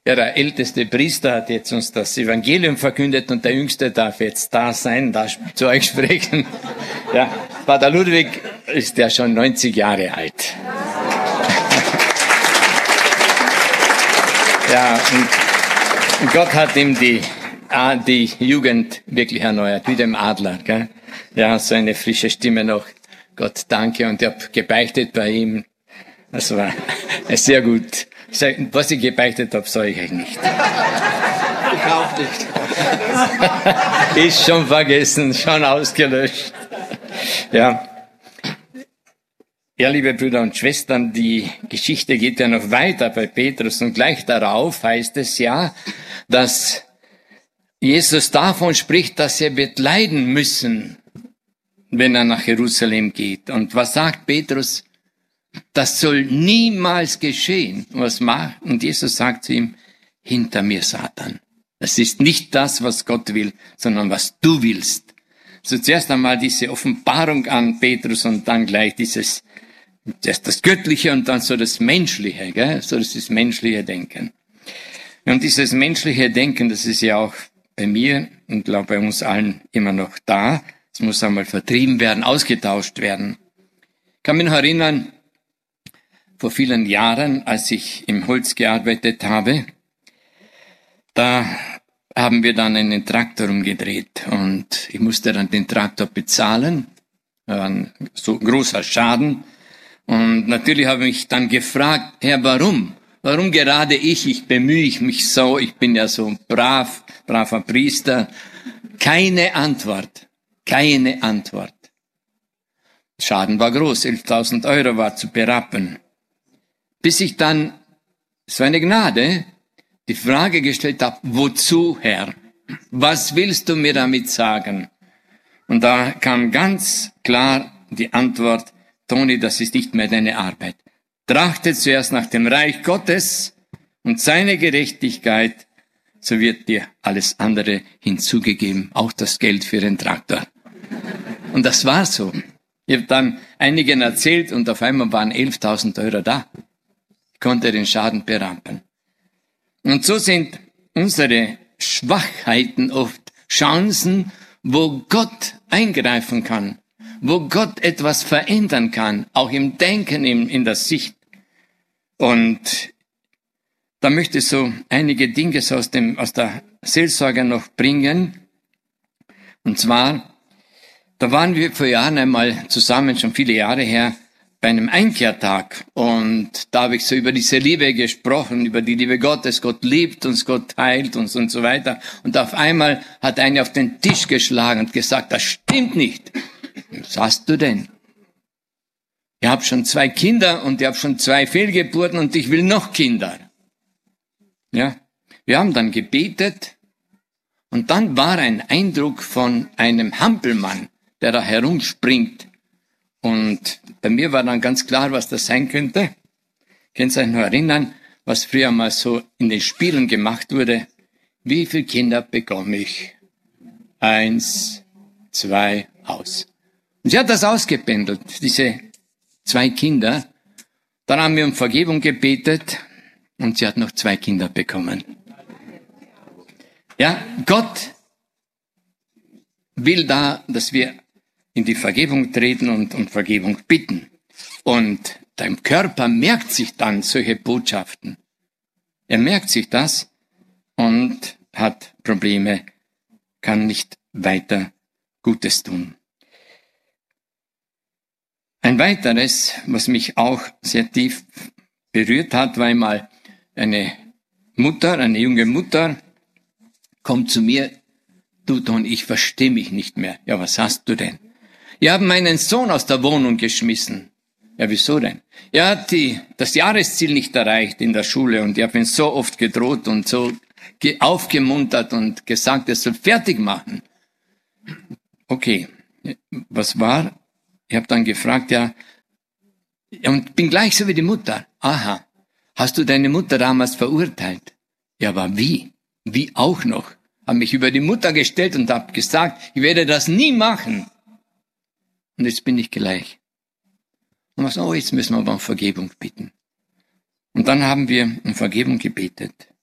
Ja, der älteste Priester hat jetzt uns das Evangelium verkündet und der Jüngste darf jetzt da sein, da zu euch sprechen. Ja, Pater Ludwig ist ja schon 90 Jahre alt. Ja, und Gott hat ihm die Jugend wirklich erneuert, wie dem Adler. Gell? Ja, so eine frische Stimme noch. Gott danke, und ich habe gebeichtet bei ihm. Das war sehr gut. Was ich gebeichtet habe, sage ich euch nicht. Ich auch nicht. Ist schon vergessen, schon ausgelöscht. Ja. Ja, liebe Brüder und Schwestern, die Geschichte geht ja noch weiter bei Petrus, und gleich darauf heißt es ja, dass Jesus davon spricht, dass er wird leiden müssen, wenn er nach Jerusalem geht. Und was sagt Petrus? Das soll niemals geschehen. Was macht? Und Jesus sagt zu ihm, hinter mir, Satan. Das ist nicht das, was Gott will, sondern was du willst. So zuerst einmal diese Offenbarung an Petrus und dann gleich zuerst das Göttliche und dann so das Menschliche, gell? So das menschliche Denken. Und dieses menschliche Denken, das ist ja auch bei mir und glaube bei uns allen immer noch da. Es muss einmal vertrieben werden, ausgetauscht werden. Ich kann mich noch erinnern, vor vielen Jahren, als ich im Holz gearbeitet habe, da haben wir dann einen Traktor umgedreht und ich musste dann den Traktor bezahlen. War ein so großer Schaden. Und natürlich habe ich dann gefragt, Herr, warum? Warum gerade ich? Ich bemühe mich so, ich bin ja so ein braver Priester. Keine Antwort. Keine Antwort. Schaden war groß, 11.000 Euro war zu berappen. Bis ich dann, es war eine Gnade, die Frage gestellt habe, wozu, Herr? Was willst du mir damit sagen? Und da kam ganz klar die Antwort, Toni, das ist nicht mehr deine Arbeit. Trachte zuerst nach dem Reich Gottes und seine Gerechtigkeit, so wird dir alles andere hinzugegeben, auch das Geld für den Traktor. Und das war so. Ich habe dann einigen erzählt und auf einmal waren 11.000 Euro da. Ich konnte den Schaden berappen. Und so sind unsere Schwachheiten oft Chancen, wo Gott eingreifen kann, wo Gott etwas verändern kann, auch im Denken, in der Sicht. Und da möchte ich so einige Dinge so aus der Seelsorge noch bringen. Und zwar, da waren wir vor Jahren einmal zusammen, schon viele Jahre her, bei einem Einkehrtag. Und da habe ich so über diese Liebe gesprochen, über die Liebe Gottes. Gott liebt uns, Gott heilt uns und so weiter. Und auf einmal hat einer auf den Tisch geschlagen und gesagt, das stimmt nicht. Was hast du denn? Ich habe schon 2 Kinder und ich habe schon 2 Fehlgeburten und ich will noch Kinder. Ja, wir haben dann gebetet und dann war ein Eindruck von einem Hampelmann, der da herumspringt. Und bei mir war dann ganz klar, was das sein könnte. Könnt ihr euch noch erinnern, was früher mal so in den Spielen gemacht wurde? Wie viele Kinder bekomme ich? 1, 2, aus. Und sie hat das ausgependelt, diese 2 Kinder. Dann haben wir um Vergebung gebetet und sie hat noch 2 Kinder bekommen. Ja, Gott will da, dass wir in die Vergebung treten und um Vergebung bitten. Und dein Körper merkt sich dann solche Botschaften. Er merkt sich das und hat Probleme, kann nicht weiter Gutes tun. Ein weiteres, was mich auch sehr tief berührt hat, war einmal eine junge Mutter, kommt zu mir, du Ton, ich verstehe mich nicht mehr. Ja, was hast du denn? Wir haben meinen Sohn aus der Wohnung geschmissen. Ja, wieso denn? Er hat das Jahresziel nicht erreicht in der Schule und ich habe ihn so oft gedroht und so aufgemuntert und gesagt, er soll fertig machen. Okay, was war? Ich habe dann gefragt, ja, und bin gleich so wie die Mutter. Aha, hast du deine Mutter damals verurteilt? Ja, aber wie? Wie auch noch? Habe mich über die Mutter gestellt und habe gesagt, ich werde das nie machen. Und jetzt bin ich gleich. Und was, jetzt müssen wir aber um Vergebung bitten. Und dann haben wir um Vergebung gebetet.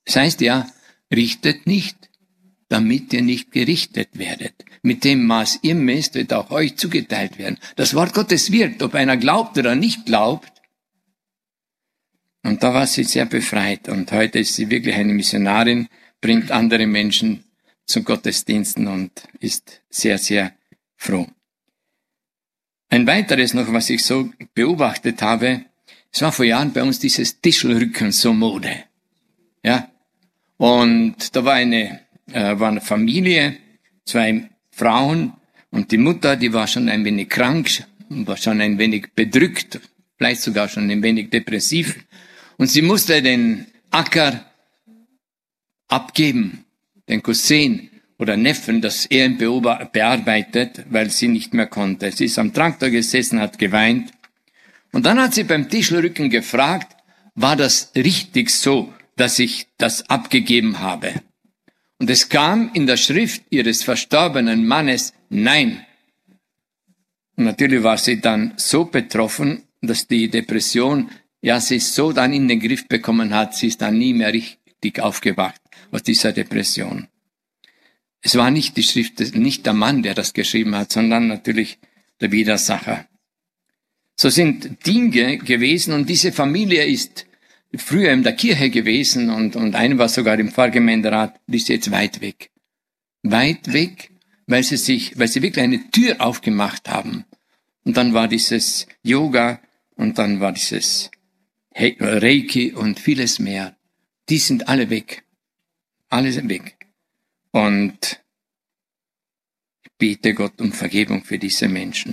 Das heißt ja, richtet nicht, damit ihr nicht gerichtet werdet. Mit dem Maß ihr messt, wird auch euch zugeteilt werden. Das Wort Gottes wirkt, ob einer glaubt oder nicht glaubt. Und da war sie sehr befreit. Und heute ist sie wirklich eine Missionarin, bringt andere Menschen zu Gottesdiensten und ist sehr, sehr froh. Ein weiteres noch, was ich so beobachtet habe, es war vor Jahren bei uns dieses Tischelrücken so Mode. Ja. Und da war eine Familie, 2 Frauen und die Mutter, die war schon ein wenig krank, war schon ein wenig bedrückt, vielleicht sogar schon ein wenig depressiv. Und sie musste den Acker abgeben, den Cousin oder Neffen, das er bearbeitet, weil sie nicht mehr konnte. Sie ist am Traktor gesessen, hat geweint. Und dann hat sie beim Tischlerrücken gefragt, war das richtig so, dass ich das abgegeben habe? Und es kam in der Schrift ihres verstorbenen Mannes Nein. Und natürlich war sie dann so betroffen, dass die Depression, ja, sie so dann in den Griff bekommen hat, sie ist dann nie mehr richtig aufgewacht aus dieser Depression. Es war nicht die Schrift, nicht der Mann, der das geschrieben hat, sondern natürlich der Widersacher. So sind Dinge gewesen und diese Familie ist früher in der Kirche gewesen und eine war sogar im Pfarrgemeinderat, die ist jetzt weit weg. Weit weg, weil sie wirklich eine Tür aufgemacht haben. Und dann war dieses Yoga und dann war dieses Reiki und vieles mehr. Die sind alle weg. Alle sind weg. Und ich bete Gott um Vergebung für diese Menschen.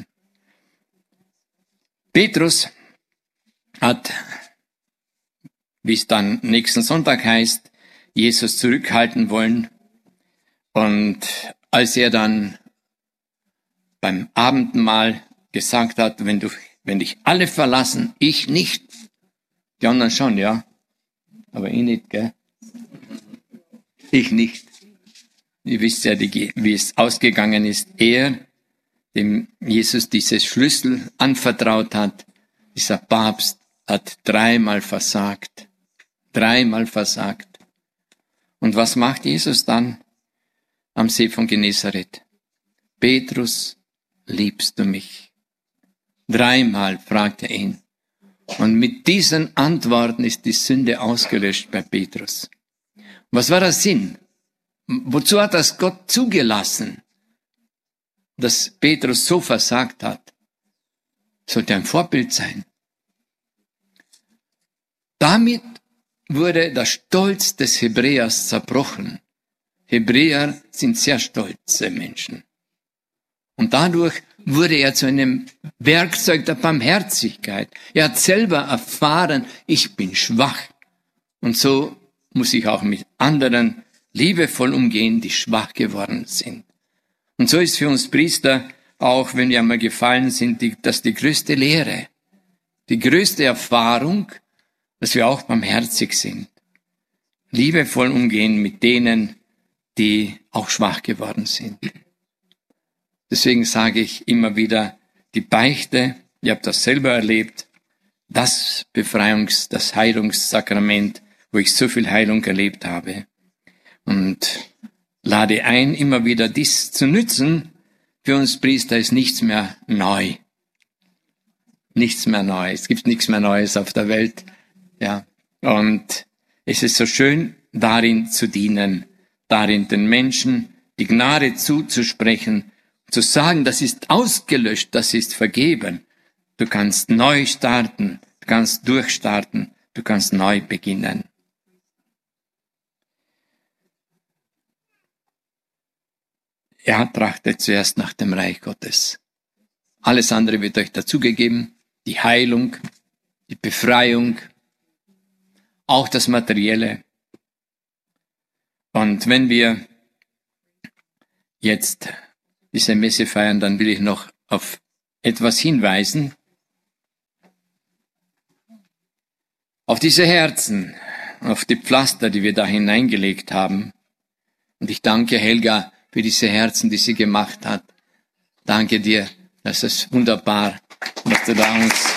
Petrus hat, wie es dann nächsten Sonntag heißt, Jesus zurückhalten wollen. Und als er dann beim Abendmahl gesagt hat, wenn dich alle verlassen, ich nicht. Die anderen schon, ja. Aber ich nicht, gell? Ich nicht. Ihr wisst ja, wie es ausgegangen ist. Er, dem Jesus dieses Schlüssel anvertraut hat, dieser Papst, hat 3-mal versagt. 3-mal versagt. Und was macht Jesus dann am See von Genezareth? Petrus, liebst du mich? 3-mal fragt er ihn. Und mit diesen Antworten ist die Sünde ausgelöscht bei Petrus. Was war der Sinn? Wozu hat das Gott zugelassen, dass Petrus so versagt hat? Sollte ein Vorbild sein. Damit wurde der Stolz des Hebräers zerbrochen. Hebräer sind sehr stolze Menschen. Und dadurch wurde er zu einem Werkzeug der Barmherzigkeit. Er hat selber erfahren, ich bin schwach. Und so muss ich auch mit anderen liebevoll umgehen, die schwach geworden sind. Und so ist für uns Priester, auch wenn wir einmal gefallen sind, das die größte Lehre, die größte Erfahrung, dass wir auch barmherzig sind. Liebevoll umgehen mit denen, die auch schwach geworden sind. Deswegen sage ich immer wieder, die Beichte, ihr habt das selber erlebt, das Heilungssakrament, wo ich so viel Heilung erlebt habe. Und lade ein, immer wieder dies zu nützen. Für uns Priester ist nichts mehr neu. Nichts mehr neu. Es gibt nichts mehr Neues auf der Welt. Ja. Und es ist so schön, darin zu dienen, darin den Menschen die Gnade zuzusprechen, zu sagen, das ist ausgelöscht, das ist vergeben. Du kannst neu starten, du kannst durchstarten, du kannst neu beginnen. Ja, trachtet zuerst nach dem Reich Gottes. Alles andere wird euch dazugegeben, die Heilung, die Befreiung, auch das Materielle. Und wenn wir jetzt diese Messe feiern, dann will ich noch auf etwas hinweisen. Auf diese Herzen, auf die Pflaster, die wir da hineingelegt haben. Und ich danke Helga für diese Herzen, die sie gemacht hat. Danke dir, das ist wunderbar, dass du da uns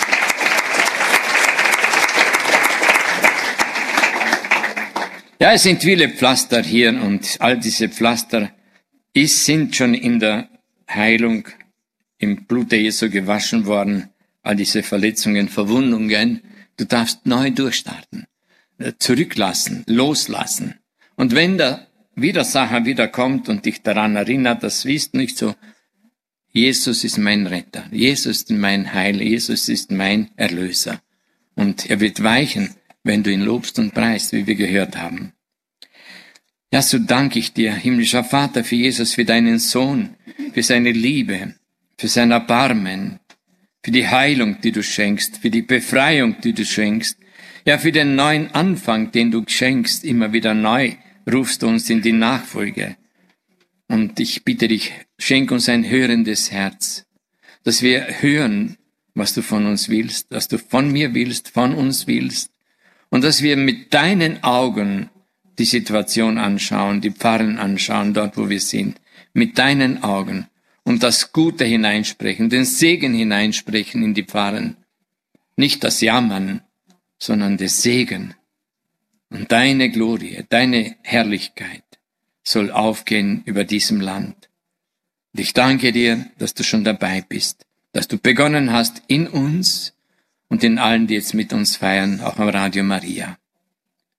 Ja, es sind viele Pflaster hier und all diese Pflaster sind schon in der Heilung im Blute Jesu gewaschen worden. All diese Verletzungen, Verwundungen. Du darfst neu durchstarten, zurücklassen, loslassen. Und wenn der Widersacher wiederkommt und dich daran erinnert, das ist nicht so, Jesus ist mein Retter, Jesus ist mein Heil, Jesus ist mein Erlöser. Und er wird weichen, wenn du ihn lobst und preist, wie wir gehört haben. Ja, so danke ich dir, himmlischer Vater, für Jesus, für deinen Sohn, für seine Liebe, für sein Erbarmen, für die Heilung, die du schenkst, für die Befreiung, die du schenkst, ja, für den neuen Anfang, den du schenkst, immer wieder neu rufst du uns in die Nachfolge. Und ich bitte dich, schenk uns ein hörendes Herz, dass wir hören, was du von uns willst, was du von mir willst, von uns willst, und dass wir mit deinen Augen die Situation anschauen, die Pfarren anschauen, dort wo wir sind, mit deinen Augen, und das Gute hineinsprechen, den Segen hineinsprechen in die Pfarren. Nicht das Jammern, sondern das Segen. Und deine Glorie, deine Herrlichkeit soll aufgehen über diesem Land. Und ich danke dir, dass du schon dabei bist, dass du begonnen hast in uns und in allen, die jetzt mit uns feiern, auch am Radio Maria.